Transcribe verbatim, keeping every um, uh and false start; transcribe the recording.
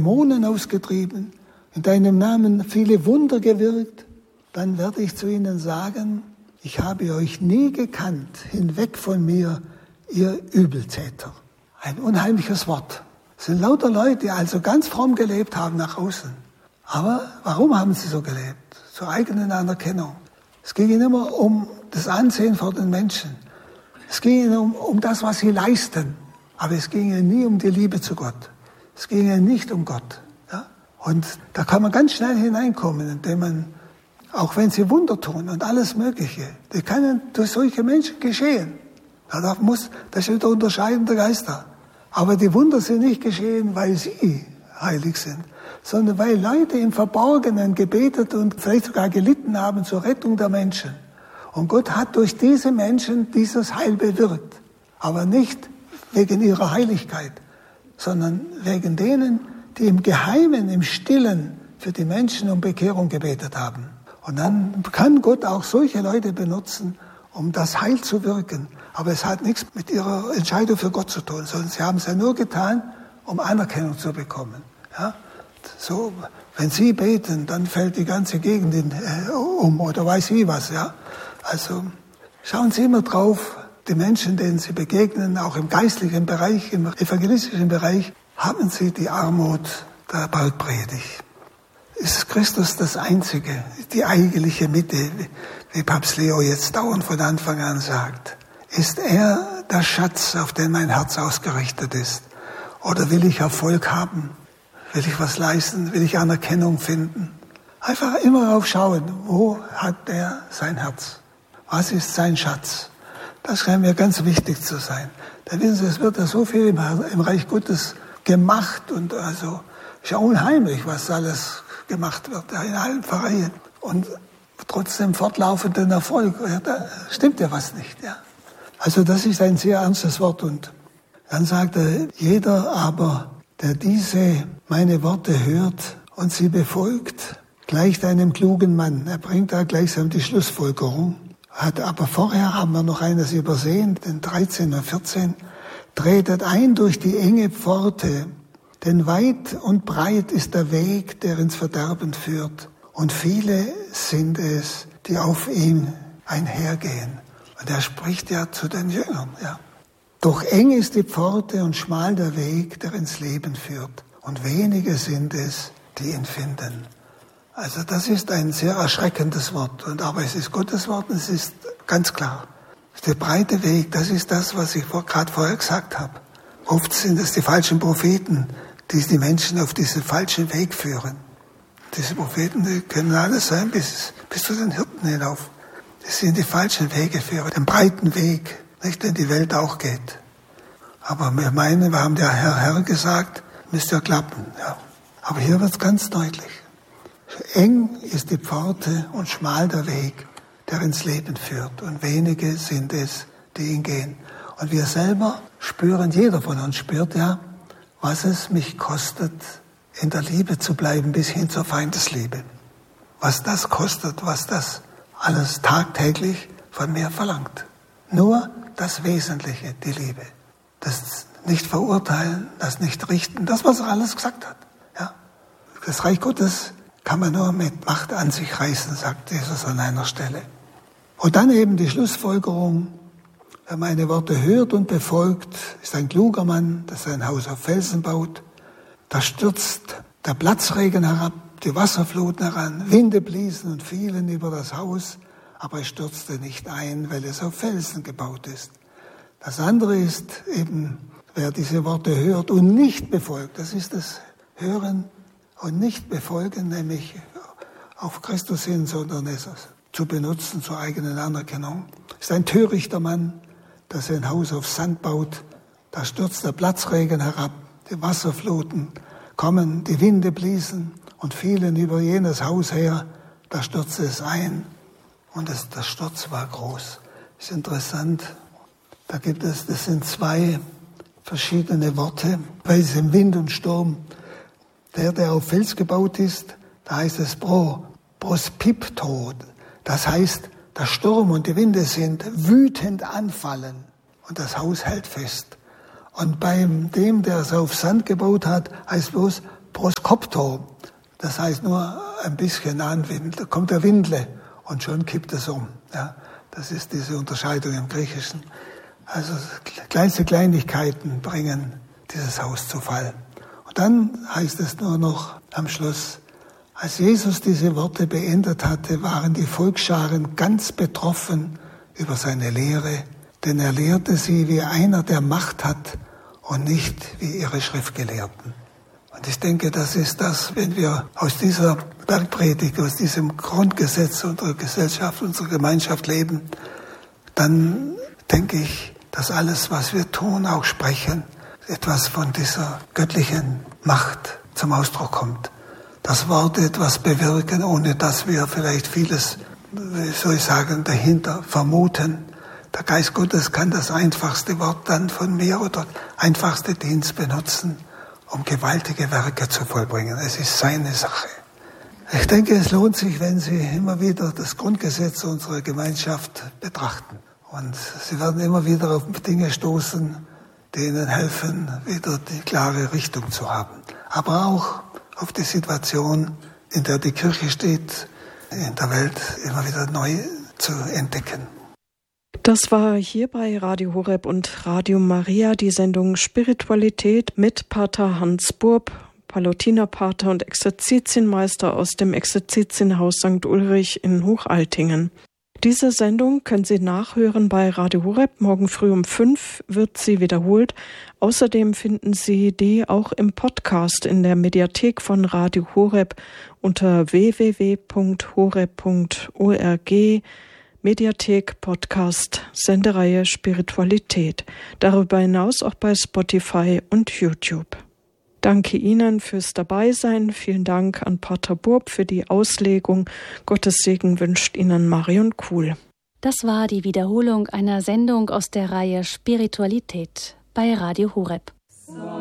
Dämonen ausgetrieben, in deinem Namen viele Wunder gewirkt, dann werde ich zu ihnen sagen, ich habe euch nie gekannt, hinweg von mir, ihr Übeltäter. Ein unheimliches Wort. Es sind lauter Leute, die also ganz fromm gelebt haben nach außen. Aber warum haben sie so gelebt? Zur eigenen Anerkennung. Es ging ihnen immer um das Ansehen vor den Menschen. Es ging ihnen um, um das, was sie leisten. Aber es ging ihnen nie um die Liebe zu Gott. Es ging ihnen nicht um Gott. Ja? Und da kann man ganz schnell hineinkommen, indem man, auch wenn sie Wunder tun und alles Mögliche, die können durch solche Menschen geschehen. Ja, da muss, das ist der unterscheidende Geist da. Aber die Wunder sind nicht geschehen, weil sie heilig sind, sondern weil Leute im Verborgenen gebetet und vielleicht sogar gelitten haben zur Rettung der Menschen. Und Gott hat durch diese Menschen dieses Heil bewirkt. Aber nicht wegen ihrer Heiligkeit, sondern wegen denen, die im Geheimen, im Stillen für die Menschen um Bekehrung gebetet haben. Und dann kann Gott auch solche Leute benutzen, um das Heil zu wirken. Aber es hat nichts mit ihrer Entscheidung für Gott zu tun, sondern sie haben es ja nur getan, um Anerkennung zu bekommen. Ja? So, wenn sie beten, dann fällt die ganze Gegend in, äh, um oder weiß ich was. Ja? Also schauen Sie immer drauf, die Menschen, denen Sie begegnen, auch im geistlichen Bereich, im evangelistischen Bereich, haben sie die Armut der Bergpredigt. Ist Christus das Einzige, die eigentliche Mitte, wie Papst Leo jetzt dauernd von Anfang an sagt? Ist er der Schatz, auf den mein Herz ausgerichtet ist? Oder will ich Erfolg haben? Will ich was leisten? Will ich Anerkennung finden? Einfach immer aufschauen, wo hat er sein Herz? Was ist sein Schatz? Das scheint mir ganz wichtig zu sein. Denn wissen Sie, es wird ja so viel im Reich Gottes gemacht und also ist ja unheimlich, was alles gemacht wird in allen Vereinen. Und trotzdem fortlaufenden Erfolg, ja, da stimmt ja was nicht. Ja. Also das ist ein sehr ernstes Wort. Und dann sagt er, jeder aber, der diese meine Worte hört und sie befolgt, gleicht einem klugen Mann. Er bringt da gleichsam die Schlussfolgerung. Hat, aber vorher haben wir noch eines übersehen, den dreizehn und vierzehn. Tretet ein durch die enge Pforte, denn weit und breit ist der Weg, der ins Verderben führt. Und viele sind es, die auf ihm einhergehen. Und er spricht ja zu den Jüngern. Ja. Doch eng ist die Pforte und schmal der Weg, der ins Leben führt. Und wenige sind es, die ihn finden. Also das ist ein sehr erschreckendes Wort. Und aber es ist Gottes Wort, es ist ganz klar. Der breite Weg, das ist das, was ich gerade vorher gesagt habe. Oft sind es die falschen Propheten, die die Menschen auf diesen falschen Weg führen. Diese Propheten, die können alles sein, bis, bis zu den Hirten hinauf. Die sind die falschen Wege führen, den breiten Weg, nicht, den die Welt auch geht. Aber wir meinen, wir haben der Herr, Herr gesagt, müsste ja klappen. Ja. Aber hier wird es ganz deutlich. Eng ist die Pforte und schmal der Weg, der ins Leben führt. Und wenige sind es, die ihn gehen. Und wir selber spüren, jeder von uns spürt ja, was es mich kostet, in der Liebe zu bleiben bis hin zur Feindesliebe. Was das kostet, was das alles tagtäglich von mir verlangt. Nur das Wesentliche, die Liebe. Das nicht verurteilen, das nicht richten, das, was er alles gesagt hat. Ja? Das Reich Gottes kann man nur mit Macht an sich reißen, sagt Jesus an einer Stelle. Und dann eben die Schlussfolgerung, wer meine Worte hört und befolgt, ist ein kluger Mann, der sein Haus auf Felsen baut. Da stürzt der Platzregen herab, die Wasserfluten heran, Winde bliesen und fielen über das Haus, aber es stürzte nicht ein, weil es auf Felsen gebaut ist. Das andere ist eben, wer diese Worte hört und nicht befolgt, das ist das Hören und nicht befolgen, nämlich auf Christus hin, sondern es zu benutzen zur eigenen Anerkennung. Ist ein törichter Mann, der sein Haus auf Sand baut. Da stürzt der Platzregen herab, die Wasserfluten kommen, die Winde bliesen und fielen über jenes Haus her. Da stürzte es ein und es, der Sturz war groß. Ist interessant. Da gibt es, das sind zwei verschiedene Worte bei diesem Wind und Sturm. Der, der auf Fels gebaut ist, da heißt es pro, prospipto. Das heißt, der Sturm und die Winde sind wütend anfallen und das Haus hält fest. Und bei dem, der es auf Sand gebaut hat, heißt bloß Proskopto, das heißt nur ein bisschen anwindeln, da kommt der Windle und schon kippt es um. Ja, das ist diese Unterscheidung im Griechischen. Also kleinste Kleinigkeiten bringen dieses Haus zu Fall. Und dann heißt es nur noch am Schluss, als Jesus diese Worte beendet hatte, waren die Volksscharen ganz betroffen über seine Lehre, denn er lehrte sie wie einer, der Macht hat und nicht wie ihre Schriftgelehrten. Und ich denke, das ist das, wenn wir aus dieser Bergpredigt, aus diesem Grundgesetz unserer Gesellschaft, unserer Gemeinschaft leben, dann denke ich, dass alles, was wir tun, auch sprechen, etwas von dieser göttlichen Macht zum Ausdruck kommt. Dass Worte etwas bewirken, ohne dass wir vielleicht vieles, wie soll ich sagen, dahinter vermuten. Der Geist Gottes kann das einfachste Wort dann von mir oder einfachste Dienst benutzen, um gewaltige Werke zu vollbringen. Es ist seine Sache. Ich denke, es lohnt sich, wenn Sie immer wieder das Grundgesetz unserer Gemeinschaft betrachten. Und Sie werden immer wieder auf Dinge stoßen, die Ihnen helfen, wieder die klare Richtung zu haben. Aber auch auf die Situation, in der die Kirche steht, in der Welt immer wieder neu zu entdecken. Das war hier bei Radio Horeb und Radio Maria die Sendung Spiritualität mit Pater Hans Burb, Palutinerpater und Exerzitienmeister aus dem Exerzitienhaus Sankt Ulrich in Hochaltingen. Diese Sendung können Sie nachhören bei Radio Horeb. Morgen früh um fünf wird sie wiederholt. Außerdem finden Sie die auch im Podcast in der Mediathek von Radio Horeb unter w w w punkt horeb punkt org. Mediathek, Podcast, Sendereihe Spiritualität. Darüber hinaus auch bei Spotify und YouTube. Danke Ihnen fürs Dabeisein. Vielen Dank an Pater Burb für die Auslegung. Gottes Segen wünscht Ihnen Marion Kuhl. Das war die Wiederholung einer Sendung aus der Reihe Spiritualität bei Radio Horeb.